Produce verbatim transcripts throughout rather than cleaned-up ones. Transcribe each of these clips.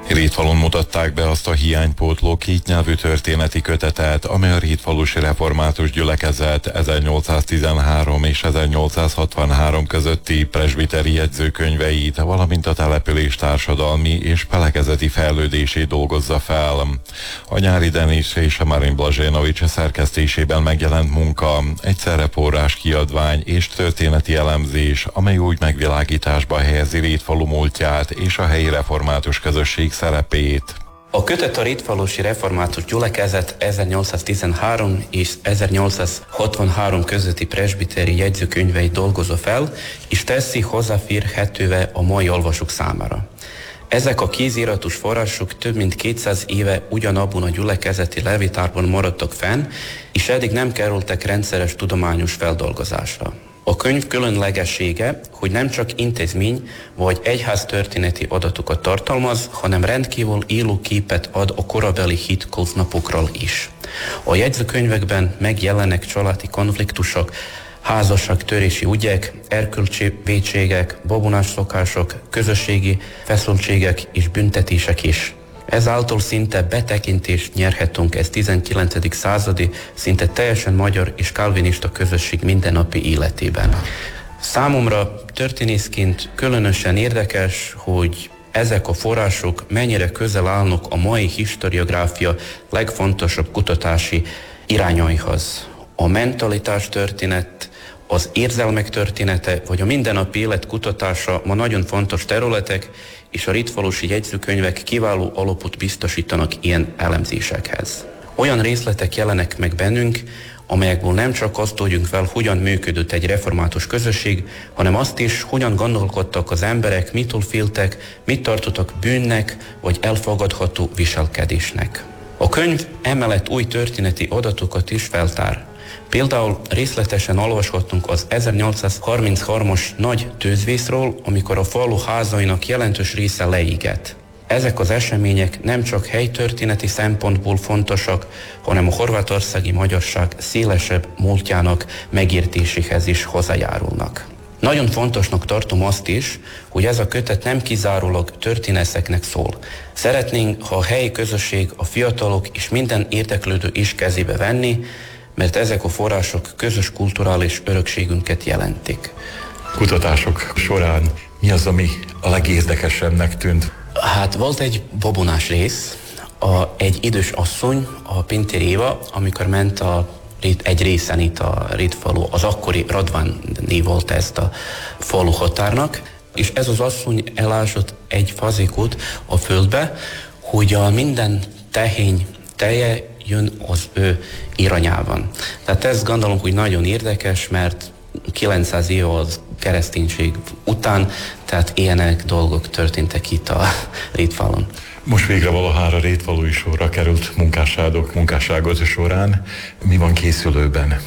Rétfalun mutatták be azt a hiánypótló kétnyelvű történeti kötetet, amely a rétfalusi református gyülekezet ezernyolcszáztizenhárom és ezernyolcszázhatvanhárom közötti presbiteri jegyzőkönyveit, valamint a település társadalmi és felekezeti fejlődését dolgozza fel. A Nyári Denis és a Marin Blazsenovics szerkesztésében megjelent munka, egyszerre forrás kiadvány és történeti elemzés, amely úgy megvilágításba helyezi Rétfalu múltját és a helyi református közösség szerepét. A kötet a rétfalusi református gyülekezet ezernyolcszáztizenhárom és ezernyolcszázhatvanhárom közötti presbiteri jegyzőkönyveit dolgozza fel, és teszi hozzáférhetővé a mai olvasók számára. Ezek a kéziratos források több mint kétszáz éve ugyanabban a gyülekezeti levéltárban maradtak fenn, és eddig nem kerültek rendszeres tudományos feldolgozásra. A könyv különlegessége, hogy nem csak intézmény vagy egyház történeti adatokat tartalmaz, hanem rendkívül élő képet ad a korabeli hétköznapokról is. A jegyzőkönyvekben megjelennek családi konfliktusok, házasságtörési ügyek, erkölcsi vétségek, babonás szokások, közösségi feszültségek és büntetések is. Ezáltal szinte betekintést nyerhetünk ez tizenkilencedik századi, szinte teljesen magyar és kalvinista közösség mindennapi életében. Számomra történészként különösen érdekes, hogy ezek a források mennyire közel állnak a mai historiográfia legfontosabb kutatási irányaihoz. A mentalitás történet, az érzelmek története, vagy a mindennapi élet kutatása ma nagyon fontos területek, és a rétfalusi jegyzőkönyvek kiváló alapot biztosítanak ilyen elemzésekhez. Olyan részletek jelenek meg bennünk, amelyekből nem csak azt tudjunk fel, hogyan működött egy református közösség, hanem azt is, hogyan gondolkodtak az emberek, mitől féltek, mit tartottak bűnnek, vagy elfogadható viselkedésnek. A könyv emellett új történeti adatokat is feltár. Például részletesen olvashattunk az ezernyolcszázharminchárom-as nagy tűzvészről, amikor a falu házainak jelentős része leégett. Ezek az események nem csak helytörténeti szempontból fontosak, hanem a horvátországi magyarság szélesebb múltjának megértéséhez is hozzájárulnak. Nagyon fontosnak tartom azt is, hogy ez a kötet nem kizárólag történészeknek szól. Szeretnénk, ha a helyi közösség, a fiatalok és minden érdeklődő is kezébe venni, mert ezek a források közös kulturális örökségünket jelentik. Kutatások során mi az, ami a legérdekesebbnek tűnt? Hát volt egy babonás rész, a, egy idős asszony, a Pintér Éva, amikor ment a, egy részen itt a Rétfalu, az akkori Radvánné volt ezt a falu határnak, és ez az asszony elásott egy fazékot a földbe, hogy a minden tehény teje jön az ő irányában. Tehát ezt gondolom, hogy nagyon érdekes, mert kilencszáz év az kereszténység után, tehát ilyenek dolgok történtek itt a Rétfalon. Most végre valahára rétfalui sorra került munkásságok, munkásságot során. Mi van készülőben?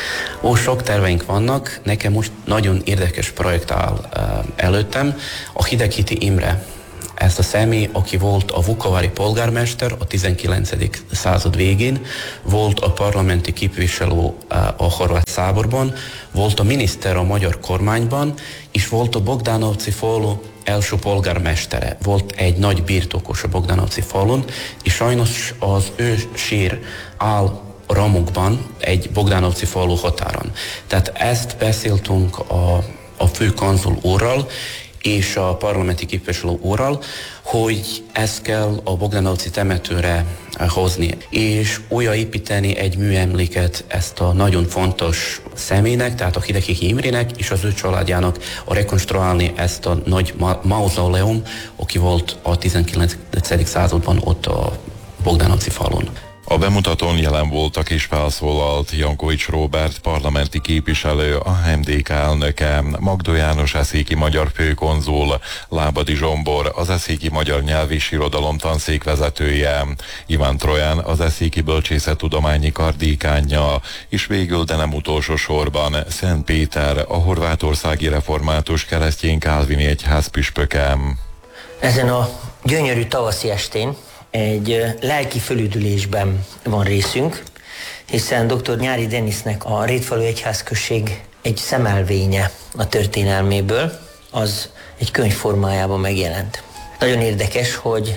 Ó, sok terveink vannak. Nekem most nagyon érdekes projekt áll előttem. A Hidegkiti Imre. Ezt a személy, aki volt a vukovári polgármester a tizenkilencedik század végén, volt a parlamenti képviselő a horvát száborban, volt a miniszter a magyar kormányban, és volt a Bogdanovci falu első polgármestere. Volt egy nagy birtokos a Bogdanovci falun, és sajnos az ő sír áll Ramokban, egy Bogdanovci falu határon. Tehát ezt beszéltünk a, a főkonzul úrral, és a parlamenti képviselő úrral, hogy ezt kell a Bogdanovci temetőre hozni, és újraépíteni egy műemléket ezt a nagyon fontos személynek, tehát a Hidegkiti Imrének és az ő családjának, a rekonstruálni ezt a nagy ma- mauzoleum, aki volt a tizenkilencedik században ott a Bogdanovci falun. A bemutatón jelen voltak és felszólalt Jankovics Róbert parlamenti képviselő, a em dé ká elnöke, Magdó János eszéki magyar főkonzul, Lábadi Zsombor, az eszéki magyar nyelv és irodalom tanszék vezetője, Iván Troján, az eszéki bölcsészettudományi kar dékánja, és végül, de nem utolsó sorban Szent Péter, a horvátországi református keresztény kálvini egyház püspöke. Ezen a gyönyörű tavaszi estén egy lelki fölüdülésben van részünk, hiszen dr. Nyári Denisnek a Rétfalu egyházközség egy szemelvénye a történelméből, az egy könyv formájában megjelent. Nagyon érdekes, hogy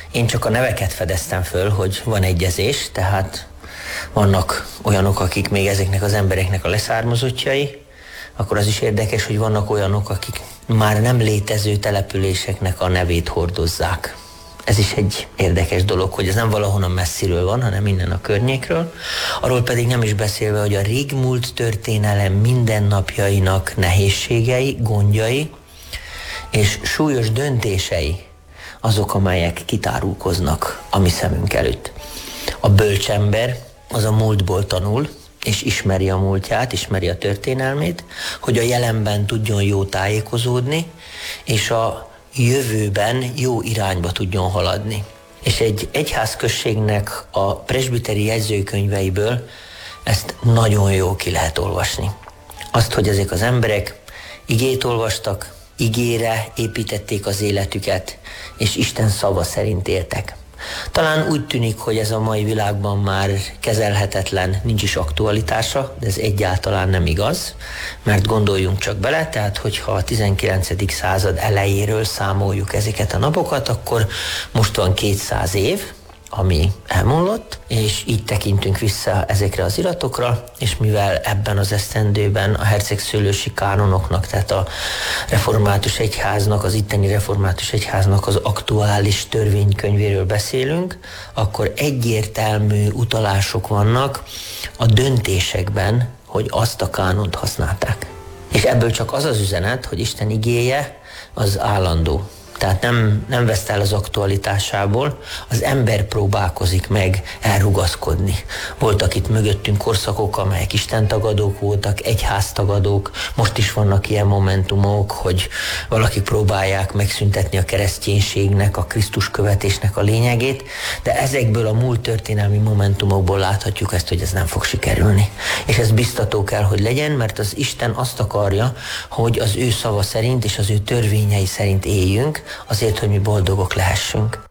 Én csak a neveket fedeztem föl, hogy van egyezés, tehát vannak olyanok, akik még ezeknek az embereknek a leszármazottjai, akkor az is érdekes, hogy vannak olyanok, akik már nem létező településeknek a nevét hordozzák. Ez is egy érdekes dolog, hogy ez nem valahonnan messziről van, hanem innen a környékről. Arról pedig nem is beszélve, hogy a régmúlt történelem mindennapjainak nehézségei, gondjai és súlyos döntései azok, amelyek kitárulkoznak a mi szemünk előtt. A bölcsember az a múltból tanul, és ismeri a múltját, ismeri a történelmét, hogy a jelenben tudjon jó tájékozódni, és a jövőben jó irányba tudjon haladni. És egy egyházközségnek a presbiteri jegyzőkönyveiből ezt nagyon jó ki lehet olvasni. Azt, hogy ezek az emberek igét olvastak, igére építették az életüket, és Isten szava szerint éltek. Talán úgy tűnik, hogy ez a mai világban már kezelhetetlen, nincs is aktualitása, de ez egyáltalán nem igaz, mert gondoljunk csak bele, tehát hogyha a tizenkilencedik század elejéről számoljuk ezeket a napokat, akkor most van kétszáz év, ami elmúlott, és így tekintünk vissza ezekre az iratokra, és mivel ebben az esztendőben a hercegszőlősi kánonoknak, tehát a református egyháznak, az itteni református egyháznak az aktuális törvénykönyvéről beszélünk, akkor egyértelmű utalások vannak a döntésekben, hogy azt a kánont használták. És ebből csak az az üzenet, hogy Isten igéje az állandó. Tehát nem, nem veszt el az aktualitásából, az ember próbálkozik meg elrugaszkodni. Voltak itt mögöttünk korszakok, amelyek istentagadók voltak, egyháztagadók, most is vannak ilyen momentumok, hogy valakik próbálják megszüntetni a kereszténységnek, a Krisztus követésnek a lényegét, de ezekből a múlt történelmi momentumokból láthatjuk ezt, hogy ez nem fog sikerülni. És ez biztató kell, hogy legyen, mert az Isten azt akarja, hogy az ő szava szerint és az ő törvényei szerint éljünk, azért, hogy mi boldogok lehessünk.